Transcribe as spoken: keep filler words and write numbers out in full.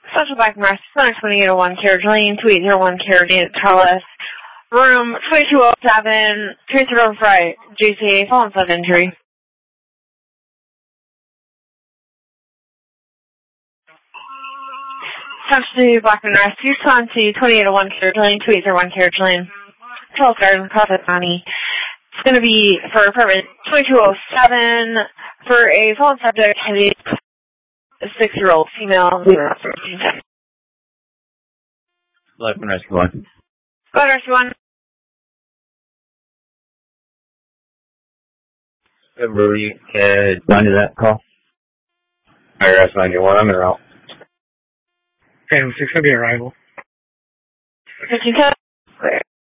Special back and rest, center twenty-eight oh one Carriage Lane, two eight zero one Carriage Charles, room twenty-two oh seven, transfer over Friday, J C A, fallen side injury. Specialty Black and Rest, Houston to twenty-eight oh one Carriage Lane, two eight zero one Carriage Lane, Charles Garden, Coffee County. It's going to be for apartment twenty-two oh seven for a fallen subject, heavy, a six-year-old female. Black and Rescue one. Go ahead, Rescue one. February, can find that call? I R S ninety-one, I'm in route. Phantom six, I'll be arrival. fifteen ten.